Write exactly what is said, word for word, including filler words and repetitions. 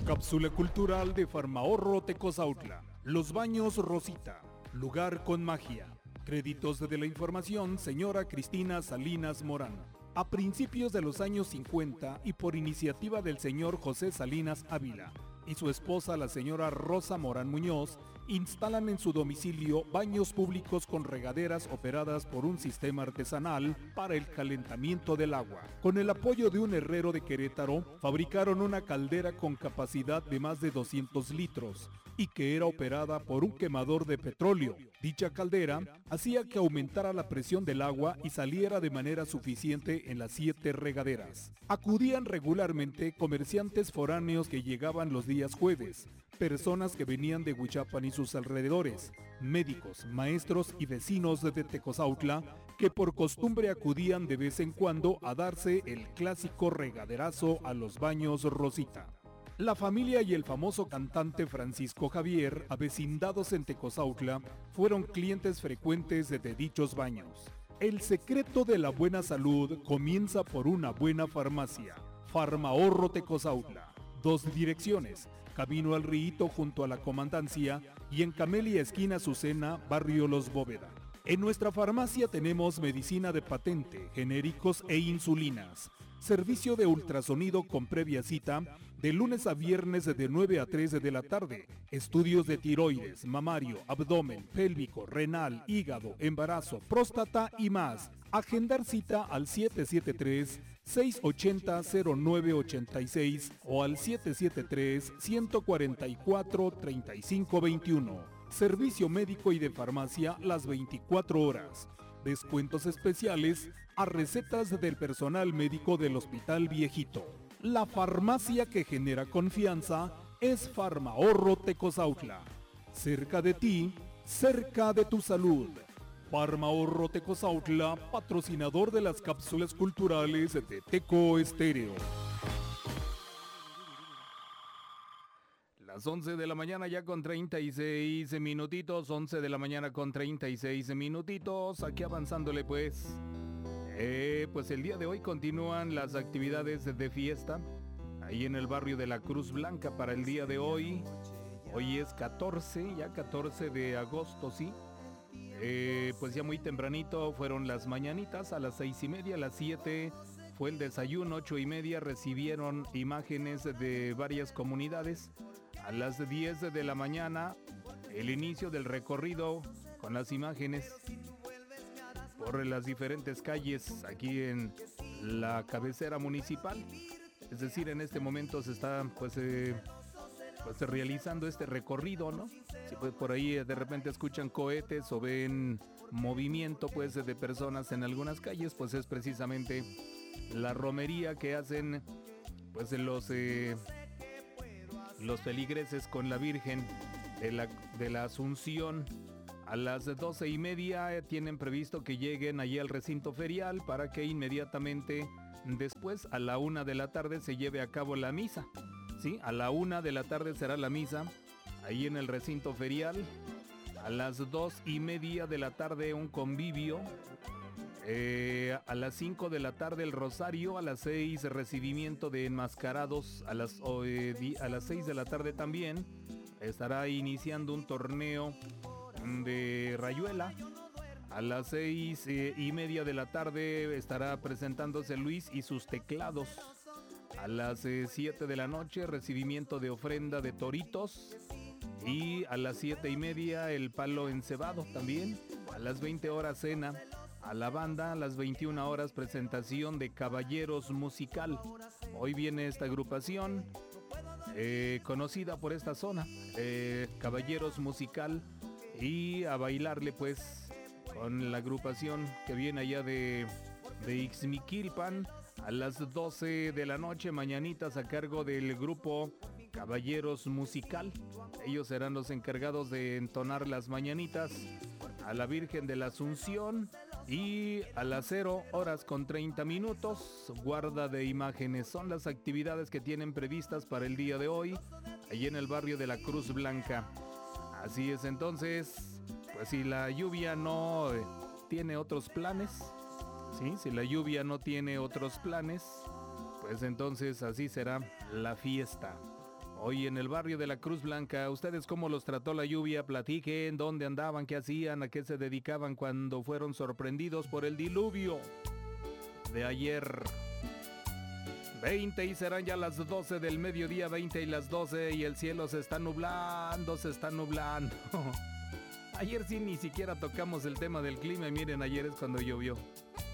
Cápsula cultural de Farmahorro Tecozautla. Los Baños Rosita. Lugar con magia. Créditos de la información, señora Cristina Salinas Morán. A principios de los años cincuenta y por iniciativa del señor José Salinas Ávila y su esposa la señora Rosa Morán Muñoz, instalan en su domicilio baños públicos con regaderas operadas por un sistema artesanal para el calentamiento del agua. Con el apoyo de un herrero de Querétaro, fabricaron una caldera con capacidad de más de doscientos litros y que era operada por un quemador de petróleo. Dicha caldera hacía que aumentara la presión del agua y saliera de manera suficiente en las siete regaderas. Acudían regularmente comerciantes foráneos que llegaban los días jueves, personas que venían de Huichapan y sus alrededores, médicos, maestros y vecinos de Tecozautla que por costumbre acudían de vez en cuando a darse el clásico regaderazo a los baños Rosita. La familia y el famoso cantante Francisco Javier, avecindados en Tecozautla, fueron clientes frecuentes de dichos baños. El secreto de la buena salud comienza por una buena farmacia. Farmahorro Tecozautla. Dos direcciones: Camino al Rito junto a la Comandancia y en Camelia esquina Azucena, barrio Los Bóveda. En nuestra farmacia tenemos medicina de patente, genéricos e insulinas. Servicio de ultrasonido con previa cita, de lunes a viernes de nueve a tres de la tarde. Estudios de tiroides, mamario, abdomen, pélvico, renal, hígado, embarazo, próstata y más. Agendar cita al siete siete tres, seis ocho cero, cero nueve ocho seis o al siete siete tres, uno cuatro cuatro, tres cinco dos uno. Servicio médico y de farmacia las veinticuatro horas. Descuentos especiales a recetas del personal médico del Hospital Viejito. La farmacia que genera confianza es Farmahorro Tecozautla. Cerca de ti, cerca de tu salud. Farmahorro Tecozautla, patrocinador de las cápsulas culturales de Teco Estéreo. Las once de la mañana ya con treinta y seis minutitos, once de la mañana con treinta y seis minutitos, aquí avanzándole pues. Eh, pues el día de hoy continúan las actividades de fiesta, ahí en el barrio de la Cruz Blanca para el día de hoy. Hoy es catorce, ya catorce de agosto, sí. Eh, pues ya muy tempranito fueron las mañanitas, a las seis y media, a las siete fue el desayuno, ocho y media recibieron imágenes de varias comunidades. A las diez de la mañana, el inicio del recorrido con las imágenes por las diferentes calles aquí en la cabecera municipal. Es decir, en este momento se está pues, eh, pues realizando este recorrido, ¿no? Si pues, por ahí de repente escuchan cohetes o ven movimiento pues de personas en algunas calles, pues es precisamente la romería que hacen pues los... Eh, los feligreses con la Virgen de la, de la Asunción. A las doce y media tienen previsto que lleguen allí al recinto ferial para que inmediatamente después a la una de la tarde se lleve a cabo la misa. Sí, a la una de la tarde será la misa ahí en el recinto ferial. A las dos y media de la tarde un convivio. Eh, a las cinco de la tarde el rosario, a las seis recibimiento de enmascarados, a las, eh, di, a las seis de la tarde también estará iniciando un torneo de rayuela. A las seis eh, y media de la tarde estará presentándose Luis y sus teclados. A las eh, siete de la noche recibimiento de ofrenda de toritos. Y a las siete y media el palo encebado también. A las veinte horas cena. A la banda, a las veintiuna horas, presentación de Caballeros Musical. Hoy viene esta agrupación eh, conocida por esta zona, eh, Caballeros Musical, y a bailarle pues con la agrupación que viene allá de, de Ixmiquilpan. A las doce de la noche, mañanitas a cargo del grupo Caballeros Musical. Ellos serán los encargados de entonar las mañanitas a la Virgen de la Asunción. Y a las cero horas con treinta minutos, guarda de imágenes. Son las actividades que tienen previstas para el día de hoy, allí en el barrio de la Cruz Blanca. Así es, entonces, pues si la lluvia no eh, tiene otros planes, ¿sí? Si la lluvia no tiene otros planes, pues entonces así será la fiesta. Hoy en el barrio de la Cruz Blanca, ¿ustedes cómo los trató la lluvia? Platiquen, ¿dónde andaban? ¿Qué hacían? ¿A qué se dedicaban cuando fueron sorprendidos por el diluvio de ayer? veinte y serán ya las doce del mediodía, veinte y las doce, y el cielo se está nublando, se está nublando. Ayer sí ni siquiera tocamos el tema del clima y miren, ayer es cuando llovió.